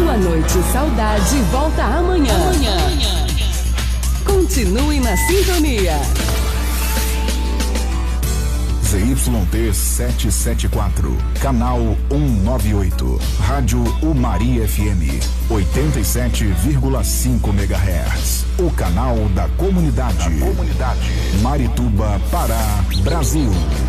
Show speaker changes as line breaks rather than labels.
Sua noite saudade volta amanhã. Continue na sintonia.
ZYT 774, canal 198, Rádio Umari FM, 87,5 MHz. O canal da comunidade. Marituba, Pará, Brasil.